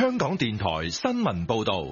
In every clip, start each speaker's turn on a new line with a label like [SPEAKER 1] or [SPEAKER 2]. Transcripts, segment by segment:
[SPEAKER 1] 香港電台新聞報道。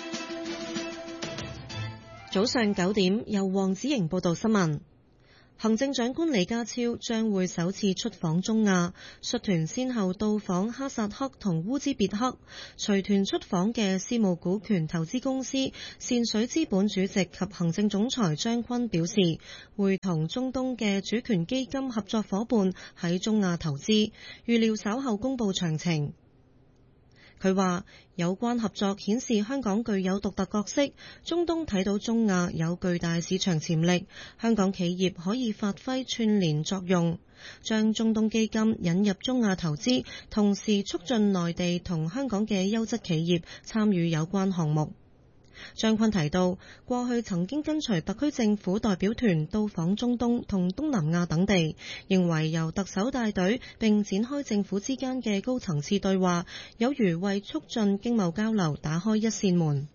[SPEAKER 2] 早上9點，由黃子瑩報道新聞。行政長官李家超將會首次出訪中亞，率團先後到訪哈薩克同烏茲別克。隨團出訪嘅私募股權投資公司善水資本主席及行政總裁張坤表示，會同中東嘅主權基金合作夥伴喺中亞投資，預料稍後公佈詳情。佢話有關合作顯示香港具有獨特角色，中東睇到中亞有巨大市場潛力，香港企業可以發揮串聯作用，將中東基金引入中亞投資，同時促進內地同香港嘅優質企業參與有關項目。張坤提到，過去曾經跟隨特區政府代表團到訪中東同東南亞等地，認為由特首帶隊並展開政府之間嘅高層次對話，有如為促進經貿交流打開一扇門。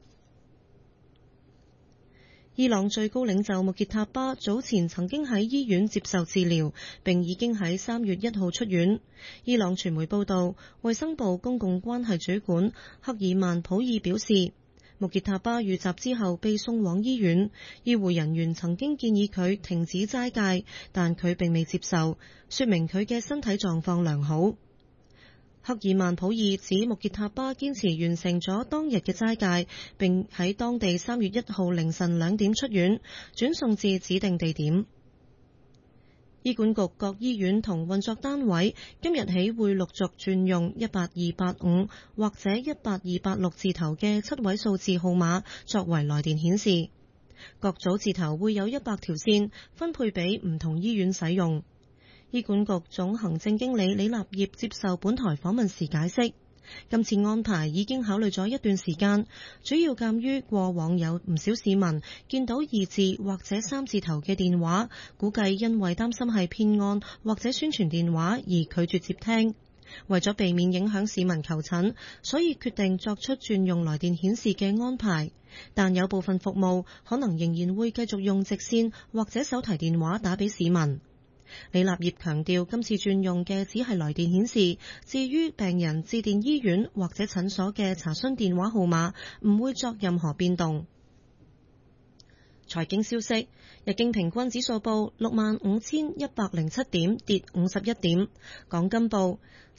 [SPEAKER 2] 伊朗最高領袖穆傑塔巴早前曾經喺醫院接受治療，並已經喺3月1號出院。伊朗傳媒報道，衛生部公共關係主管克爾曼普爾表示，穆傑塔巴遇襲之後被送往醫院，醫護人員曾經建議佢停止齋戒，但佢並未接受，說明佢嘅身體狀況良好。克爾曼普爾指穆傑塔巴堅持完成咗當日嘅齋戒，並喺當地3月1號凌晨2點出院，轉送至指定地點。醫管局各醫院同運作單位今日起會陸續轉用18285或者18286字頭嘅7位數字號碼作為來電顯示，各組字頭會有100條線分配俾唔同醫院使用。醫管局總行政經理李立業接受本台訪問時解釋，今次安排已經考慮咗一段時間，主要鑑於過往有唔少市民見到2字或者3字頭嘅電話，估計因為擔心係騙案或者宣傳電話而拒絕接聽。為咗避免影響市民求診，所以決定作出轉用來電顯示嘅安排，但有部分服務可能仍然會繼續用直線或者手提電話打俾市民。李立業強調，今次轉用嘅只係來電顯示，至於病人致電醫院或者診所嘅查詢電話號碼，唔會作任何變動。財經消息，日經平均指數報65,107點，跌51點。港金報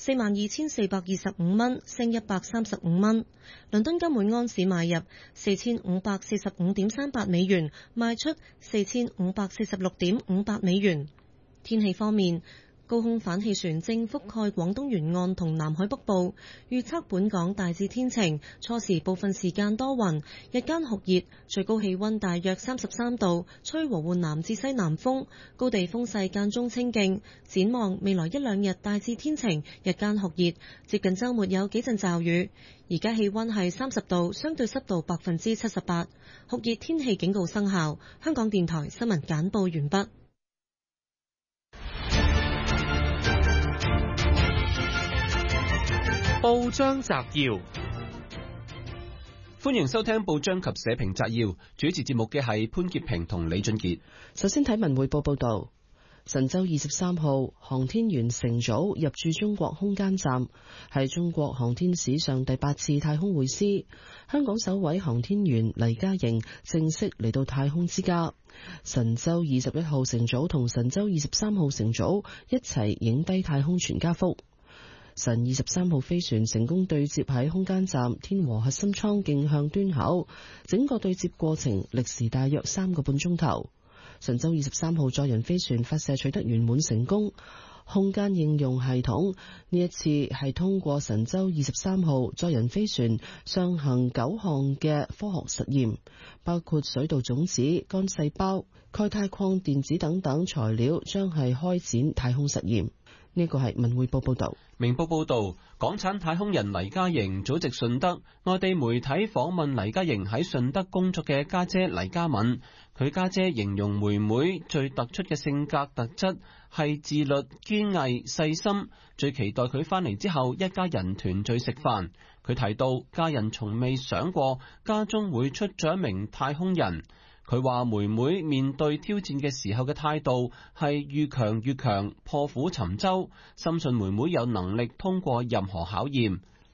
[SPEAKER 2] 42,425蚊，升135蚊。倫敦金每安士買入4,545.38美元，賣出4,546.58美元。天氣方面，高空反氣旋正覆蓋廣東沿岸同南海北部，預測本港大致天晴，初時部分時間多雲，日間酷熱，最高氣溫大約33度，吹和緩南至西南風，高地風勢間中清勁。展望未來1-2日大致天晴，日間酷熱，接近週末有幾陣驟雨。而家氣溫係30度，相對濕度78%，酷熱天氣警告生效。香港電台新聞簡報完畢。
[SPEAKER 3] 報章摘要，歡迎收聽報章及社評摘要。主持節目嘅係潘潔平同李俊傑。
[SPEAKER 4] 首先睇文匯報報道，神舟23號航天員乘組入駐中國空間站，係中國航天史上第8次太空會師。香港首位航天員黎嘉瑩正式嚟到太空之家。神舟21號乘組同神舟23號乘組一齊影低太空全家福。神23號飛船成功對接喺空間站天和核心艙徑向端口，整個對接過程歷時大約3個半鐘頭。神舟23號載人飛船發射取得圓滿成功。空間應用系統呢一次係通過神舟23號載人飛船上行9項嘅科學實驗，包括水稻種子、乾細胞、鈣鈦礦電子等等材料，將係開展太空實驗。呢個係文匯報報道。
[SPEAKER 3] 明報報道，港產太空人黎嘉瑩祖籍順德，外地媒體訪問黎嘉瑩喺順德工作嘅家姐黎嘉敏，佢家姐形容妹妹最突出嘅性格特質係自律、堅毅、細心，最期待佢返嚟之後一家人團聚食飯。佢提到家人從未想過家中會出咗一名太空人。佢話妹妹面對挑戰嘅時候嘅態度係愈強愈強，破釜沉舟，深信妹妹有能力通過任何考驗。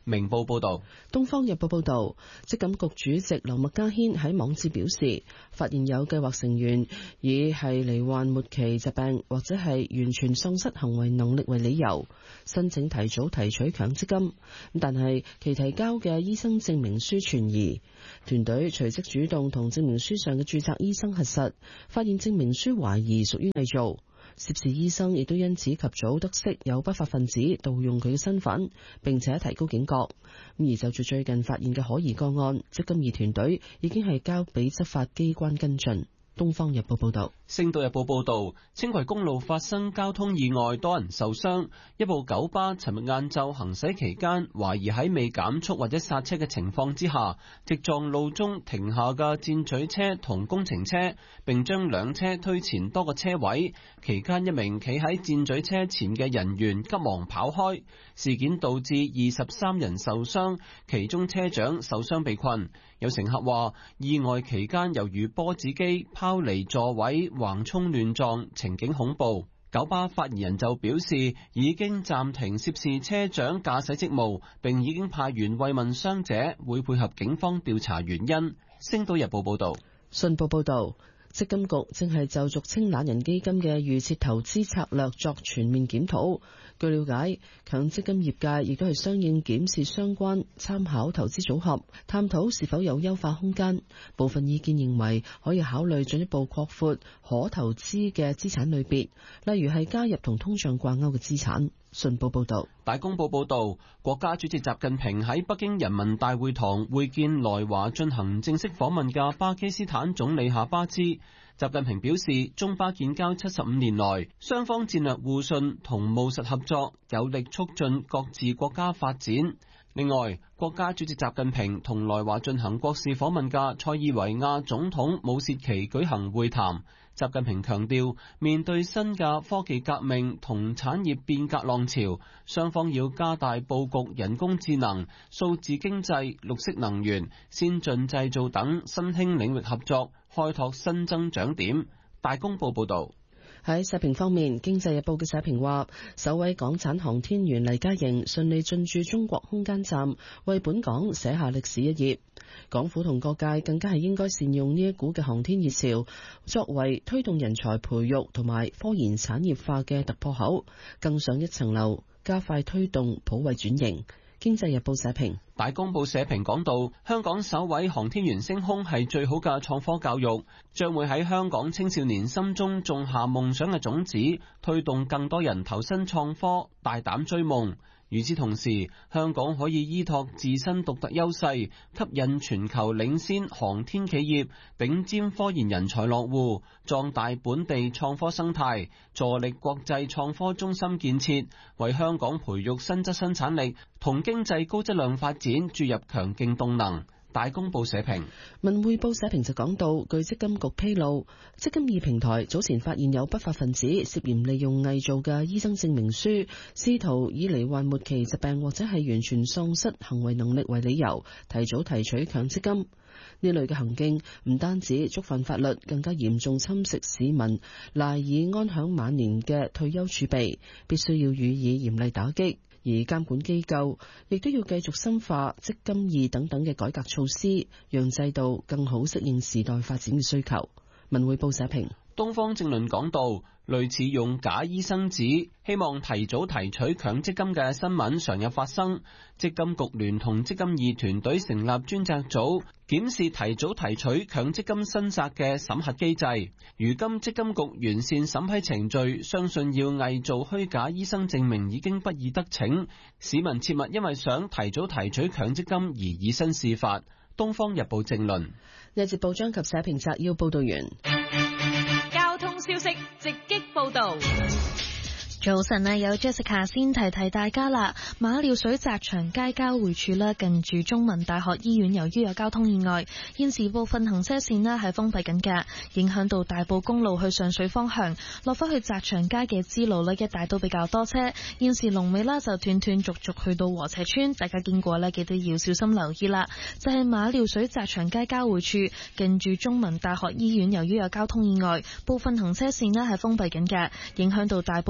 [SPEAKER 3] 明報報道。
[SPEAKER 4] 東方日報報道，積金局主席劉麥嘉軒喺網誌表示，發現有計劃成員以係罹患末期疾病或者係完全喪失行為能力為理由，申請提早提取強積金，但係其提交嘅醫生證明書存疑。團隊隨即主動同證明書上嘅註冊醫生核實，發現證明書懷疑屬於偽造。涉事醫生亦都因此及早得悉有不法分子盜用佢嘅身份，並且提高警覺。而就住最近發現嘅可疑個案，積金易團隊已經係交俾執法機關跟進。東方日報報道。
[SPEAKER 3] 星島日報報道，青葵公路發生交通意外，多人受傷。一部九巴尋日晏晝行駛期間，懷疑喺未減速或者剎車嘅情況之下，直撞路中停下嘅箭咀車同工程車，並將兩車推前多個車位。期間一名企喺箭咀車前嘅人員急忙跑開，事件導致23人受傷，其中車長受傷被困。有乘客話，意外期間猶如波子機拋離座位，橫衝亂撞，情景恐怖。九巴發言人就表示，已經暫停涉事車長駕駛職務，並已經派員慰問傷者，會配合警方調查原因。星島日報報道。
[SPEAKER 4] 信報報道，積金局正係就俗稱懶人基金嘅預設投資策略作全面檢討。據了解，強積金業界亦都係相應檢視相關參考投資組合，探討是否有優化空間。部分意見認為可以考慮進一步擴闊可投資嘅資產類別，例如係加入同通脹掛鈎嘅資產。信報報道。
[SPEAKER 3] 大公報報道，國家主席習近平喺北京人民大會堂會見來華進行正式訪問嘅巴基斯坦總理夏巴茲。習近平表示，中巴建交75年來，雙方戰略互信同務實合作，有力促進各自國家發展。另外，國家主席習近平同來華進行國事訪問嘅塞爾維亞總統武契奇舉行會談。習近平強調，面對新嘅科技革命同產業變革浪潮，雙方要加大佈局人工智能、數字經濟、綠色能源、先進製造等新興領域合作，開拓新增長點。大公報報導。
[SPEAKER 4] 喺社評方面，《經濟日報》嘅社評話，首位港產航天員黎嘉瑩順利進駐中國空間站，為本港寫下歷史一頁。港府同各界更加係應該善用呢一股嘅航天熱潮，作為推動人才培育同埋科研產業化嘅突破口，更上一層樓，加快推動普惠轉型。經濟日報社評。
[SPEAKER 3] 大公報社評講到，香港首位航天員升空係最好嘅創科教育，將會喺香港青少年心中種下夢想嘅種子，推動更多人投身創科，大膽追夢。與此同時，香港可以依託自身獨特優勢，吸引全球領先航天企業、頂尖科研人才落戶，壯大本地創科生態，助力國際創科中心建設，為香港培育新質生產力同經濟高質量發展注入強勁動能。大公報社評。
[SPEAKER 4] 文匯報社評就講到，據積金局披露，積金易平台早前發現有不法分子涉嫌利用偽造嘅醫生證明書，試圖以罹患末期疾病或者係完全喪失行為能力為理由，提早提取強積金。呢類嘅行徑唔單止觸犯法律，更加嚴重侵蝕市民賴以安享晚年嘅退休儲備，必須要予以嚴厲打擊。而監管機構亦都要繼續深化積金易等等嘅改革措施，讓制度更好適應時代發展嘅需求。文匯報社評。
[SPEAKER 3] 東方正論講到，類似用假醫生紙希望提早提取強積金嘅新聞常有發生。積金局聯同積金易團隊成立專責組，檢視提早提取強積金新設嘅審核機制。如今積金局完善審批程序，相信要偽造虛假醫生證明已經不易得逞。市民切勿因為想提早提取強積金而以身試法。東方日報正論。
[SPEAKER 4] 呢節報章及社評摘要報道完。
[SPEAKER 5] 交通消息直擊報道。
[SPEAKER 2] 早晨啊，有 Jessica 先提大家啦。馬料水澤祥街交匯處啦，近住中文大學醫院，由於有交通意外，現時部分行車線啦係封閉緊㗎，影響到大埔公路去上水方向，落返去澤祥街嘅支路呢，一帶都比較多車。現時龍尾啦就斷斷續續去到禾輋村，大家經過呢，記得要小心留意啦。就係馬料水澤祥街交匯處，近住中文大學醫院，由於有交通意外，部分行車線呢係封閉緊㗎，影響到大埔公路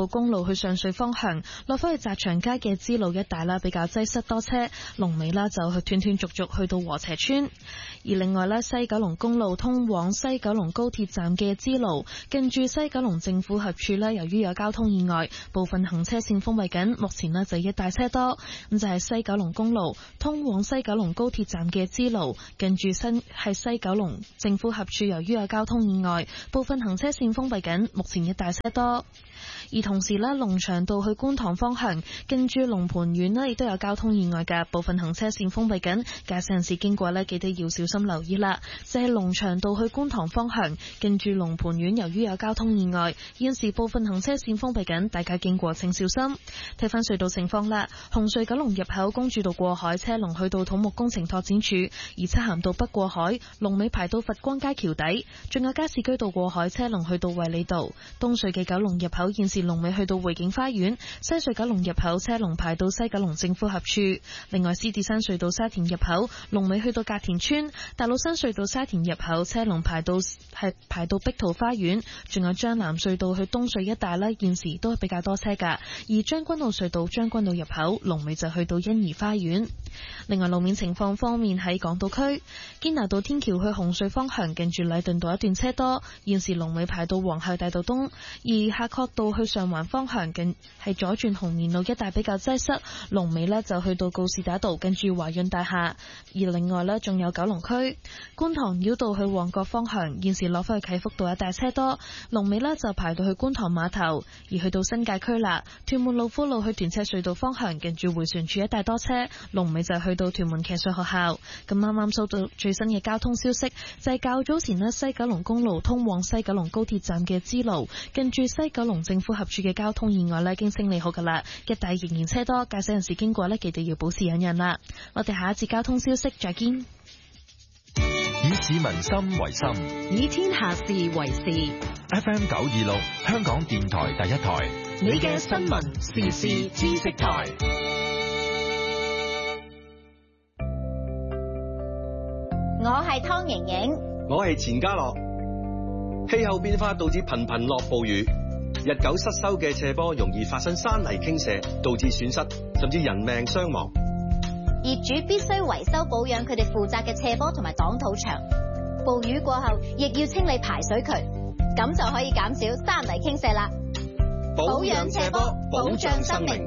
[SPEAKER 6] 去上水方向，落返去澤祥街嘅支路一帶啦，比較擠塞多車，龍尾啦就去斷斷續續去到禾輋村。而另外咧，西九龍公路通往西九龍高鐵站嘅支路，近住西九龍政府合署咧，由於有交通意外，部分行車線封閉緊，目前咧就一大車多。咁就係西九龍公路通往西九龍高鐵站嘅支路，近住西九龍政府合署，由於有交通意外，部分行車線封閉緊，目前一大車多。而同時咧，龍翔道去觀塘方向，近住龍蟠苑咧亦都有交通意外嘅，部分行車線封閉緊，駕駛人士經過咧記得要小心留意啦。就係龍翔道去觀塘方向，近住龍蟠苑，由於有交通意外，現時部分行車線封閉緊，大家經過請小心。睇翻隧道情況啦，紅隧九龍入口公主道過海車龍去到土木工程拓展處，而漆咸道北過海龍尾排到佛光街橋底，仲有加士居道過海車龍去到衛理道。東隧嘅九龍入口現時龍尾去到匯景花園，西隧九龍入口車龍排到西九龍政府合署。另外獅子山隧道沙田入口龍尾去到隔田村，大老山隧道沙田入口車龍排到碧桃花園，仲有將藍隧道去東隧一帶呢，現時都比較多車噶。而將軍澳隧道將軍澳入口龍尾就去到欣怡花園。另外路面情況方面，喺港島區堅拿道天橋去紅隧方向，近住禮頓道一段車多，現時龍尾排到皇后大道東。而夏慤道去上環方向近係左轉紅棉路一帶比較擠塞，龍尾呢就去到告士打道近住華潤大廈。而另外呢，仲有九龍區觀塘繞道去旺角方向，現時落返去啟福道一帶車多，龍尾呢就排到去觀塘碼頭。而去到新界區啦，屯門路富路去屯赤隧道方向，近住迴旋處一帶多車，龍尾就去到屯門騎術學校。咁啱啱收到最新嘅交通消息，就係較早前呢，西九龍公路通往西九龍高鐵站嘅支路，近住西九龍政府合署嘅交通意外呢，已經清理好噶啦，一帶仍然車多，駕駛人士經過呢，記得要保持忍讓啦。我哋下一節交通消息再見。
[SPEAKER 1] 以市民心為心，
[SPEAKER 7] 以天下事為事。
[SPEAKER 1] FM 926香港電台第一台，
[SPEAKER 7] 你嘅新聞時事知識台。
[SPEAKER 8] 我係湯盈盈，
[SPEAKER 9] 我係錢家樂。氣候變化導致頻頻落暴雨，日久失修嘅斜坡容易發生山泥傾瀉，導致損失甚至人命傷亡。
[SPEAKER 8] 業主必須維修保養佢哋負責嘅斜坡同埋擋土牆。暴雨過後，亦要清理排水渠，咁就可以減少山泥傾瀉啦。保養斜坡，保障生命。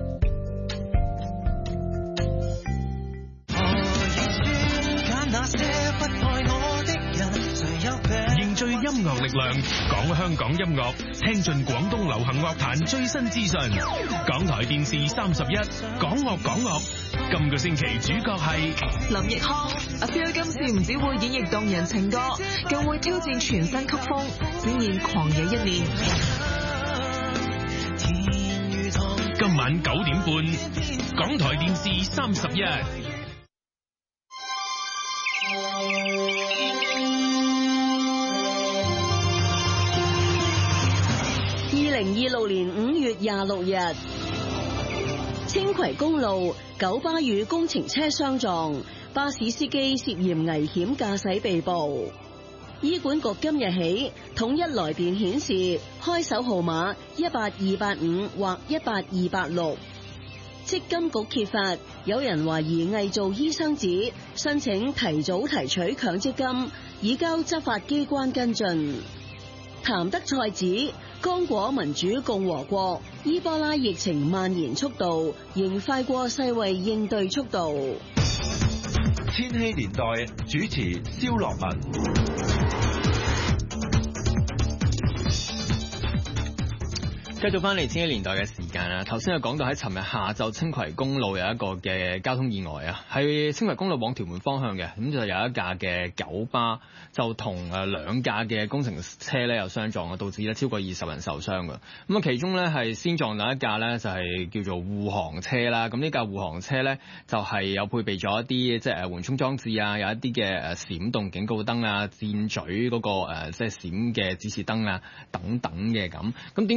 [SPEAKER 1] 凝聚音樂力量，講香港音樂，聽盡廣東流行樂壇最新資訊。港台電視31，講樂講樂。今個星期主角係
[SPEAKER 10] 林奕匡。阿 Phil 今次唔只會演繹動人情歌，更會挑戰全新曲風，展現狂野一面。
[SPEAKER 1] 今晚9點半，港台電視31。
[SPEAKER 11] 2026年5月26日，青葵公路九巴與工程車相撞，巴士司機涉嫌危險駕駛被捕。醫管局今日起統一來電顯示開手號碼18285或18286。積金局揭發有人懷疑偽造醫生紙，申請提早提取強積金，已交執法機關跟進。譚德塞指剛果民主共和國伊波拉疫情蔓延速度仍快過世衛應對速度。
[SPEAKER 1] 千禧年代主持蕭樂文。
[SPEAKER 12] 繼續翻嚟千禧年代嘅時間啦，頭先有講到喺尋日下晝青葵公路有一個嘅交通意外啊，係青葵公路往屯門方向嘅，咁就有一架嘅九巴就同兩架嘅工程車咧有相撞啊，導致咧超過20人受傷嘅。咁啊，其中咧係先撞到一架咧就係叫做護航車啦，咁呢架護航車咧就係有配備咗一啲即係緩衝裝置啊，有一啲嘅閃動警告燈啊、箭嘴嗰個即係閃嘅指示燈啊等等嘅咁。咁點解會出現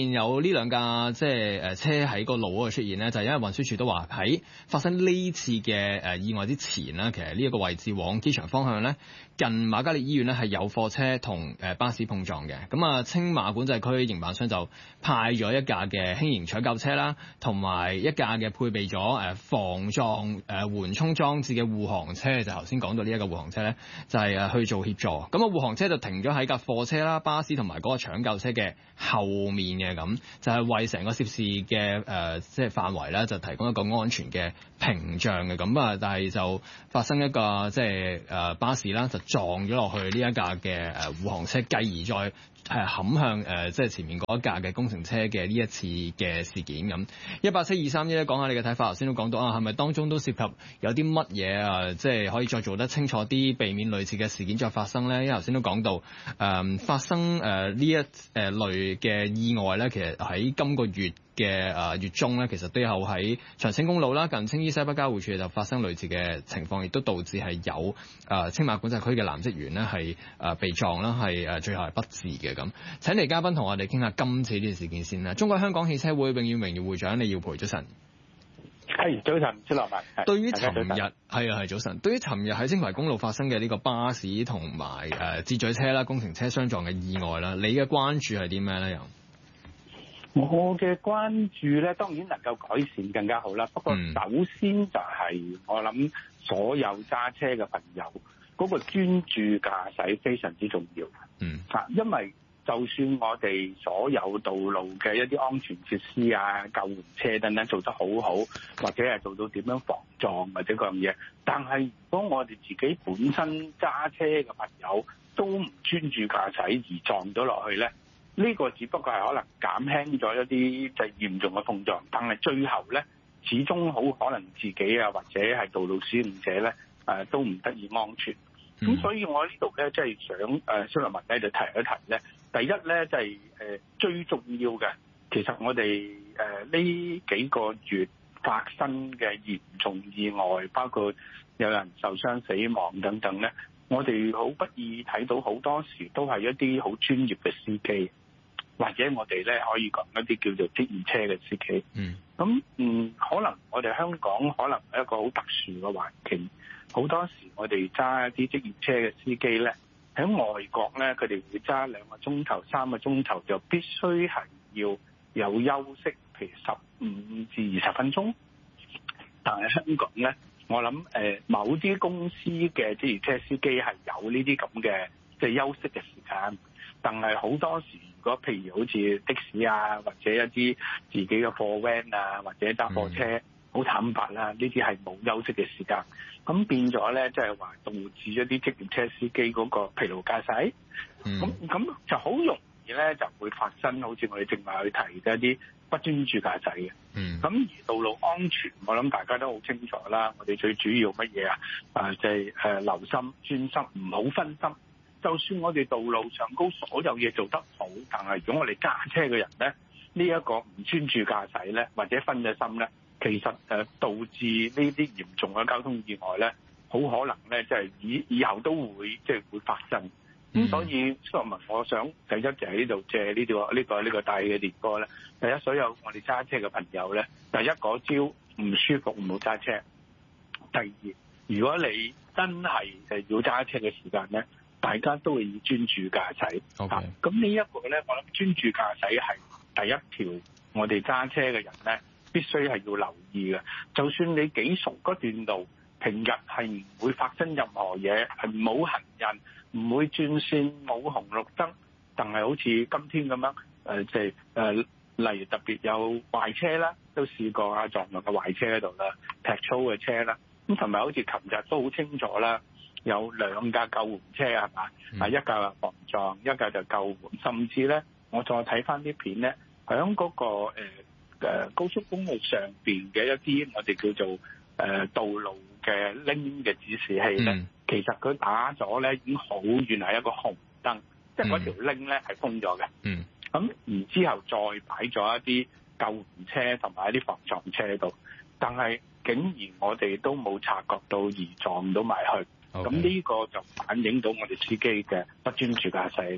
[SPEAKER 12] 見有呢兩架即係車喺個路嗰度出現呢？就係因為運輸署都話喺發生呢次嘅意外之前呢，其實呢一個位置往機場方向呢，近瑪嘉烈醫院呢係有貨車同巴士碰撞嘅。咁啊，青馬管制區營辦商就派咗一架嘅輕型搶救車啦，同埋一架嘅配備咗防撞緩衝裝置嘅護航車，就頭先講到呢一個護航車呢，就係去做協助。咁啊，護航車就停咗喺架貨車啦、巴士同埋嗰個搶救車嘅後面嘅，咁就係為成個涉事嘅即係範圍咧，就提供一個安全嘅屏障嘅。咁啊，但係就發生一個即係巴士啦，就撞咗落去呢一架嘅護航車，繼而再冚向即係前面嗰一架嘅工程車嘅呢一次嘅事件咁。18723咧，講下你嘅睇法。頭先都講到啊，係咪當中都涉及有啲乜嘢啊？即係可以再做得清楚啲，避免類似嘅事件再發生咧？因為頭先都講到發生呢一類嘅意外咧，其實喺今個月嘅月中咧，其實都有喺長青公路啦，近青衣西北交匯處就發生類似嘅情況，亦都導致係有青馬管制區嘅男職員呢係被撞啦，係最後係不治嘅咁。請嚟嘉賓同我哋傾下今次呢件事件先啦。中國香港汽車會永遠榮譽會長李耀培，早晨。
[SPEAKER 13] 係早晨，朱樂文。
[SPEAKER 12] 對於尋日係早晨，對於尋日喺青葵公路發生嘅呢個巴士同埋智咀車啦、工程車相撞嘅意外啦，你嘅關注係啲咩咧？又？
[SPEAKER 13] 我嘅關注咧，當然能夠改善更加好啦。不過首先就係我諗所有揸車嘅朋友嗰個專注駕駛非常之重要。因為就算我哋所有道路嘅一啲安全設施啊、救援車等等做得好好，或者係做到點樣防撞或者嗰樣嘢，但係如果我哋自己本身揸車嘅朋友都唔專注駕駛而撞咗落去咧，呢個只不過係可能減輕咗一啲就係嚴重嘅碰撞，但係最後咧，始終好可能自己啊或者係道路使用者咧都唔得以安全。咁所以我呢度咧即係想蕭立文咧就提一提咧，第一咧就係最重要嘅，其實我哋呢幾個月發生嘅嚴重意外，包括有人受傷死亡等等咧，我哋好不易睇到好多時都係一啲好專業嘅司機。或者我哋咧可以講一啲叫做職業車嘅司機，可能我哋香港可能係一個好特殊嘅環境，好多時我哋揸一啲職業車嘅司機咧，喺外國咧佢哋會揸2個鐘頭、3個鐘頭就必須係要有休息，譬如15至20分鐘。但係香港咧，我諗某啲公司嘅職業車司機係有呢啲咁嘅即係休息嘅時間。但係好多時，如果譬如好似的士啊，或者一啲自己嘅貨 van 啊，或者揸貨車，好坦白啦，呢啲係冇休息嘅時間，咁變咗咧，即係話導致一啲職業車司機嗰個疲勞駕駛，咁就好容易咧就會發生，好似我哋正話去提嘅一啲不專注駕駛嘅。咁而道路安全，我諗大家都好清楚啦。我哋最主要乜嘢啊？就係留心、專心，唔好分心。就算我哋道路上高所有嘢做得好，但係如果我哋駕車嘅人咧，呢一個唔專注駕駛咧，或者分咗心咧，其實導致呢啲嚴重嘅交通意外咧，好可能咧即係以後都會即係會發生。咁所以蘇立文，我想第一就喺呢度借呢個大嘅電波咧，第一所有我哋揸車嘅朋友咧，第一嗰朝唔舒服唔好揸車。第二，如果你真係要揸車嘅時間咧，大家都會以專注駕駛。咁呢一個咧，我諗專注駕駛係第一條，我哋揸車嘅人咧必須係要留意嘅。就算你幾熟嗰段路，平日係唔會發生任何嘢，係冇行人，唔會轉線，冇紅綠燈，但係好似今天咁樣，例如特別有壞車啦，都試過啊撞落個壞車喺度啦，劈粗嘅車啦，咁同埋好似琴日都好清楚啦。有2架救援車係嘛？一架防撞，一架就救援，甚至咧，我再睇翻啲片咧，響嗰個高速公路上邊嘅一啲我哋叫做道路嘅鈴嘅指示器咧，其實佢打咗咧已經好遠係一個紅燈，即係嗰條鈴咧係封咗嘅。咁然之後再擺咗一啲救援車同埋一啲防撞車喺度，但係竟然我哋都冇察覺到而撞到埋去。咁呢個就反映到我哋司機嘅不專注駕駛咧，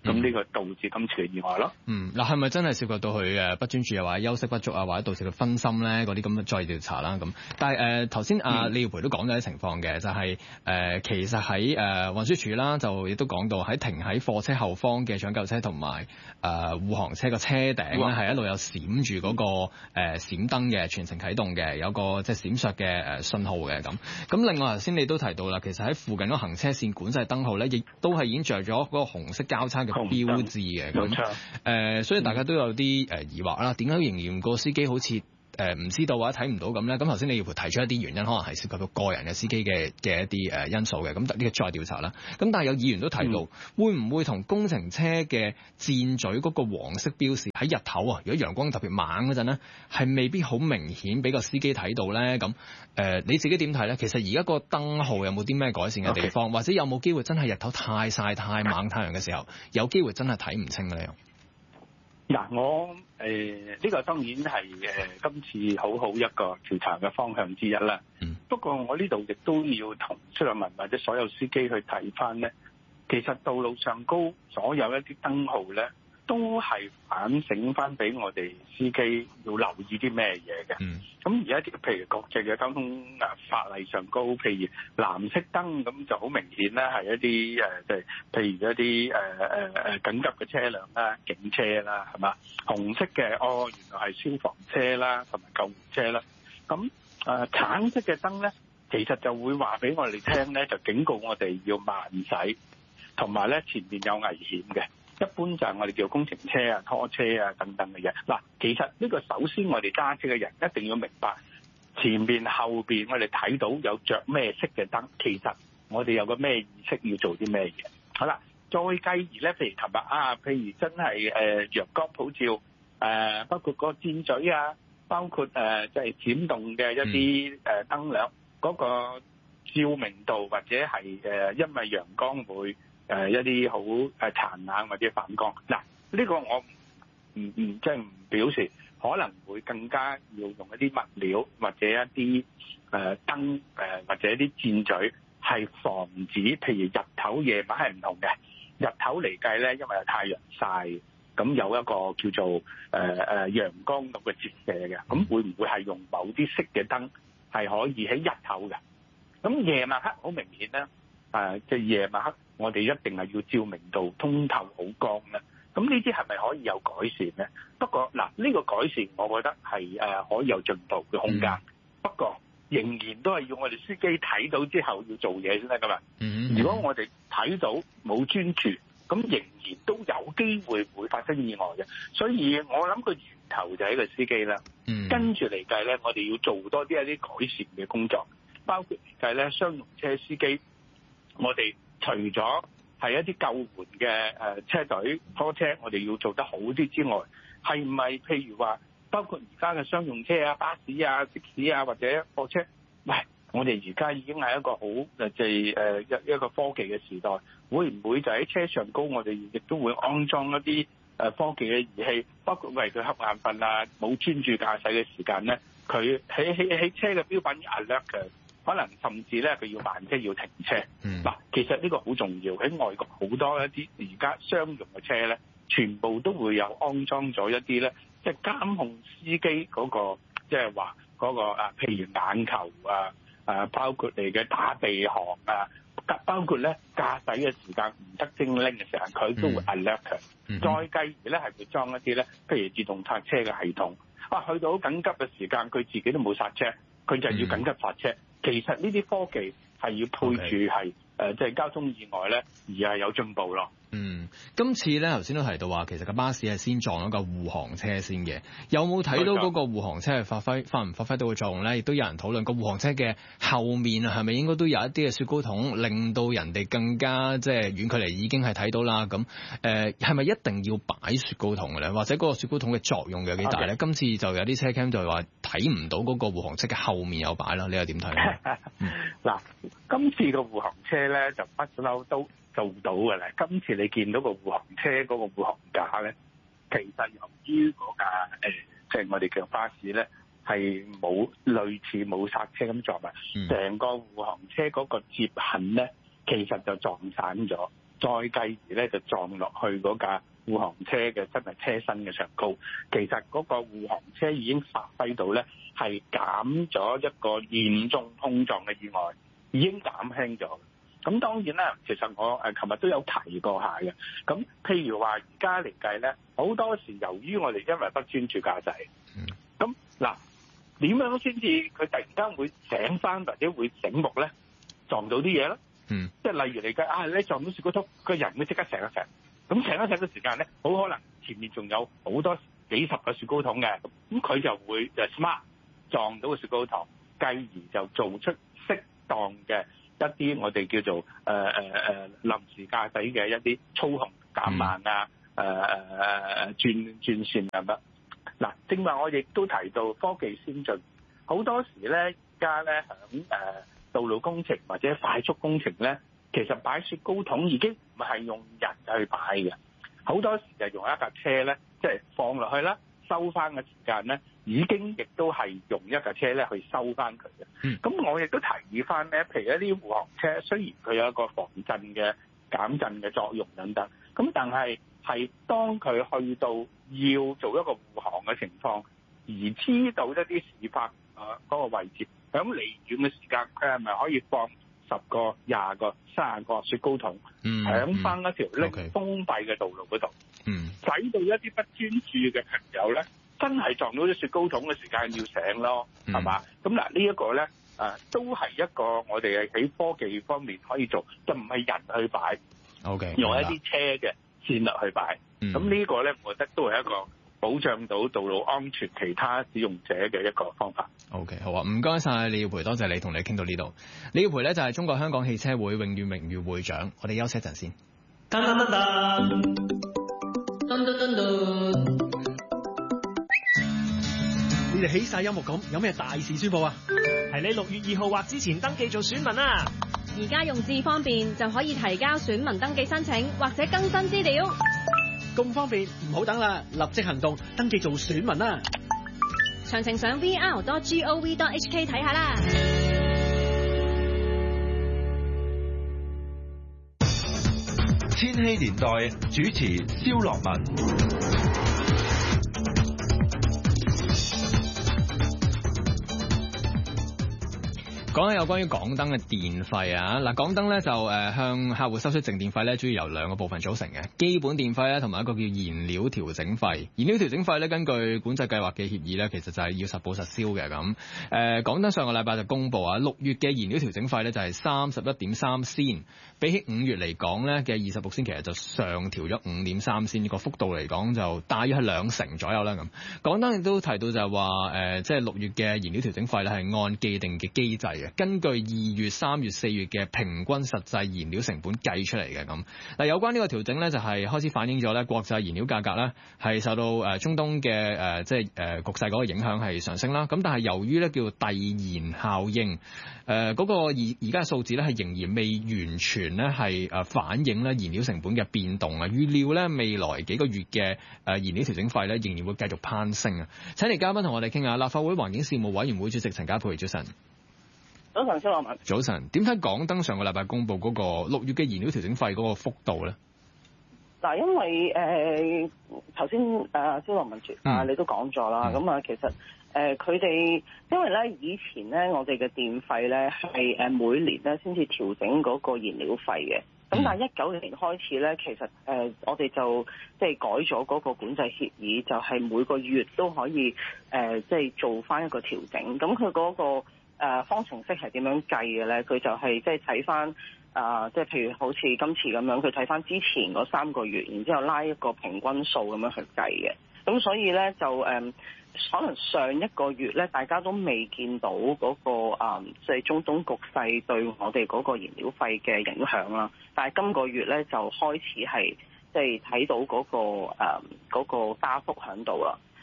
[SPEAKER 13] 咁呢個導致今次嘅意外咯。
[SPEAKER 12] 嗱，係咪真係涉及到佢不專注啊，或者休息不足啊，或者導致佢分心咧？嗰啲咁嘅再調查啦。咁，但係頭先李耀培都講咗啲情況嘅，就係其實喺運輸署啦，就亦都講到喺停喺貨車後方嘅搶救車同埋護航車個車頂咧，係一路有閃住嗰個閃燈嘅，全程啟動嘅，有個即係閃爍嘅信號嘅咁。咁另外頭先你都提到啦，其實喺附近嗰行車線管制燈號咧，亦都係已經着咗嗰個紅色交叉嘅標誌嘅。咁所以大家都有啲疑惑啦，點解仍然個司機好似唔知道或者睇唔到咁咧？咁頭先李耀培提出一啲原因，可能係涉及到個人嘅司機嘅一啲因素嘅，咁呢個再調查啦。咁但係有議員都提到，會唔會同工程車嘅箭嘴嗰個黃色標示喺日頭啊，如果陽光特別猛嗰陣咧，係未必好明顯俾個司機睇到咧？咁你自己點睇咧？其實而家個燈號有冇啲咩改善嘅地方，或者有冇機會真係日頭太曬太猛太陽嘅時候，有機會真係睇唔清咧？
[SPEAKER 13] 嗱，我呢個當然係今次好一個調查嘅方向之一啦。不過我呢度亦都要同出入民或者所有司機去睇翻咧，其實道路上高所有一啲燈號咧，都係反省翻俾我哋司機要留意啲咩嘢嘅。咁而家啲譬如國際嘅交通法例上高，譬如藍色燈咁就好明顯啦，係一啲即係譬如一啲緊急嘅車輛啦、警車啦，係嘛？紅色嘅原來係消防車啦，同埋救護車啦。咁橙色嘅燈咧，其實就會話俾我哋聽咧，就警告我哋要慢駛，同埋咧前面有危險嘅。一般就係我哋叫工程車啊、拖車啊等等嘅嘢。嗱，其實呢個首先我哋揸車嘅人一定要明白前面後邊我哋睇到有着咩色嘅燈，其實我哋有個咩意識要做啲咩嘢。好啦，再繼而咧，譬如琴日譬如真係陽光普照，包括個箭嘴啊，包括即係閃動嘅一啲燈亮嗰個照明度，或者係因為陽光會一啲好殘冷或者反光。嗱，呢個我即係唔表示，可能會更加要用一啲物料或者一啲燈或者一啲箭嘴，係防止譬如日頭夜晚係唔同嘅。日頭嚟計咧，因為有太陽曬，咁有一個叫做陽光咁嘅折射嘅，咁會唔會係用某啲色嘅燈係可以喺日頭嘅？咁夜晚黑好明顯咧，即係夜晚黑我哋一定係要照明到通透好光咧。咁呢啲係咪可以有改善咧？不過嗱，呢個改善我覺得係可以有進步嘅空間。不過仍然都係要我哋司機睇到之後要做嘢先得噶嘛。如果我哋睇到冇專注，咁仍然都有機會發生意外嘅。所以我諗個源頭就係一個司機啦。跟住嚟計咧，我哋要做多啲一啲改善嘅工作，包括嚟計咧商用車司機，我哋除咗係一啲救援嘅車隊拖車，我哋要做得好啲之外，係唔係譬如話包括而家嘅商用車啊、巴士啊、的士啊或者貨車？喂，我哋而家已經係一個好即係一個科技嘅時代，會唔會就喺車上高我哋亦都會安裝一啲科技嘅儀器，包括為佢瞌眼瞓啊、冇專注駕駛嘅時間咧，佢喺車嘅標品 alert 嘅。可能甚至咧，佢要慢車要停車。嗱，其實呢個好重要。喺外國好多一啲而家商用嘅車咧，全部都會有安裝咗一啲咧，即係監控司機嗰個，即係話嗰個譬如眼球包括你嘅打鼻鼾包括咧駕駛嘅時間唔得精靈嘅時候，佢都會 alert 佢。再繼而咧係會裝一啲咧，譬如自動剎車嘅系統。去到緊急嘅時間，佢自己都冇剎車，佢就要緊急剎車。其實呢啲科技係要配住係即係交通意外咧，而係有進步咯。
[SPEAKER 12] 今次咧頭先都提到話，其實個巴士係先撞咗個護航車先嘅，有冇睇到嗰個護航車係發唔發揮到嘅作用咧？亦都有人討論個護航車嘅後面係咪應該都有一啲嘅雪糕筒，令到人哋更加即係遠距離已經係睇到啦。咁係咪一定要擺雪糕筒嘅咧？或者嗰個雪糕筒嘅作用有幾大咧？今次就有啲車 cam 就係話睇唔到嗰個護航車嘅後面有擺啦，你又點睇咧？
[SPEAKER 13] 嗱，今次個護航車咧就不嬲都做到嘅啦。今次你見到個護航車嗰個護航架咧，其實由於嗰架即係我哋叫巴士咧，係冇類似冇剎車咁撞埋，成個護航車嗰個接痕咧，其實就撞散咗。 再繼而咧就撞落去嗰架護航車嘅真係車身嘅上高。其實嗰個護航車已經發揮到咧係減咗一個嚴重碰撞嘅意外，已經減輕咗。咁當然啦，其實我琴日都有提過下嘅。咁譬如話而家嚟計咧，好多時由於我哋因為不專注駕駛，咁嗱點樣先至佢突然間會醒翻或者會醒目咧？撞到啲嘢啦，即係例如嚟計你撞到雪糕筒，個人會即刻醒一醒。咁醒一醒嘅時間咧，好可能前面仲有好多幾十個雪糕筒嘅，咁佢就會smart 撞到個雪糕筒，繼而就做出適當嘅一啲我哋叫做臨時駕駛嘅一啲操控減慢啊，轉線咁樣。嗱，正話我亦都提到科技先進，好多時咧而家咧響道路工程或者快速工程咧，其實擺雪糕筒已經唔係用人去擺嘅，好多時就用一架車咧，即係放落去啦，收翻嘅時間咧，已經亦都係用一架車咧去收翻佢嘅。咁我亦都提議翻咧，譬如一啲護航車，雖然佢有一個防震嘅減震嘅作用等等，咁但係當佢去到要做一個護航嘅情況，而知道一啲事發嗰個位置，響離遠嘅時間，佢係咪可以放10個、20個、30個雪糕筒，響翻一條封閉嘅道路嗰度，使到一啲不專注嘅朋友咧，真係撞到啲雪糕筒嘅時間要醒咯，係嘛？咁嗱，呢一個咧都係一個我哋喺科技方面可以做，就唔係人去擺，用一啲車嘅線落去擺。咁呢個咧，我覺得都係一個保障到道路安全其他使用者嘅一個方法。
[SPEAKER 12] OK， 好啊，唔該晒李耀培，多謝你同你傾到呢度。李耀培咧就係中國香港汽車會永遠名譽會長。我哋休息一陣先。
[SPEAKER 14] 你哋起晒音樂咁，有咩大事宣佈啊？係你6月2號或之前登記做選民啊！
[SPEAKER 15] 而家用智方便就可以提交選民登記申請或者更新資料。
[SPEAKER 14] 咁方便，唔好等啦，立即行動，登記做選民啦！
[SPEAKER 15] 詳情上 vr.gov.hk 睇下啦。
[SPEAKER 16] 千禧年代主持蕭樂文。
[SPEAKER 12] 講下有關於港燈嘅電費啊，嗱，港燈咧就向客戶收取淨電費咧，主要由2個部分組成嘅，基本電費咧同埋一個叫燃料調整費。燃料調整費咧，根據管制計劃嘅協議咧，其實就係要實報實銷嘅咁。港燈上個禮拜就公布啊，6月嘅燃料調整費咧就係31.3仙，比起5月嚟講咧嘅26仙，其實就上調咗5.3仙，呢個幅度嚟講就大約係2成左右啦咁。港燈亦都提到就係話即係6月嘅燃料調整費咧係按既定嘅機制嘅。根據2月、3月、4月嘅平均實際燃料成本計出嚟嘅咁。嗱，有關呢個調整咧，就係開始反映咗咧國際燃料價格咧係受到中東嘅局勢嗰個影響係上升啦。咁但係由於咧叫遞延效應，嗰個而家嘅數字咧係仍然未完全咧係反映咧燃料成本嘅變動啊。預料咧未來幾個月嘅燃料調整費咧仍然會繼續攀升啊。請嚟嘉賓同我哋傾下，立法會環境事務委員會主席陳家珮，早晨。
[SPEAKER 17] 早晨，蕭樂文。
[SPEAKER 12] 早晨，點睇港燈上個禮拜公布嗰個6月嘅燃料調整費嗰個幅度咧？
[SPEAKER 17] 嗱，因為頭先蕭樂文你都講咗啦，咁其實佢哋因為咧以前咧我哋嘅電費咧係每年咧先至調整嗰個燃料費嘅，咁但係19年開始咧，其實我哋就即係改咗嗰個管制協議，就係每個月都可以即係做翻一個調整，咁佢嗰個方程式係點樣計嘅咧？佢就係即係睇翻即係譬如好似今次咁樣，佢睇翻之前嗰3個月，然之後拉一個平均數咁樣去計嘅。咁所以咧就可能上一個月咧，大家都未見到嗰個即係中東局勢對我哋嗰個燃料費嘅影響啦。但係今個月咧就開始係即係睇到嗰個加幅喺度啦。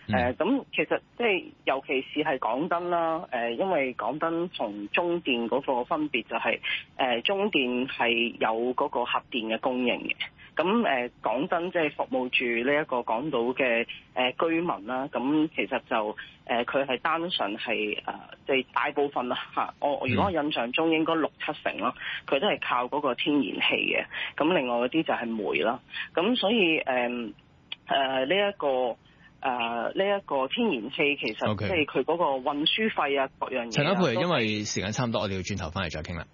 [SPEAKER 17] 咁其實即係尤其是係港燈啦，因為港燈同中電嗰個分別就係中電係有嗰個核電嘅供應嘅。咁港燈即係服務住呢一個港島嘅居民啦，咁其實就佢係單純係即係大部分啦嚇，如果我印象中應該6-7成啦，佢都係靠嗰個天然氣嘅，咁另外嗰啲就係煤啦，咁所以呢一個天然氣其實即係佢嗰個運輸費啊各樣嘢。
[SPEAKER 12] 陳家珮，因為時間差唔多，我哋要轉頭翻嚟再傾啦。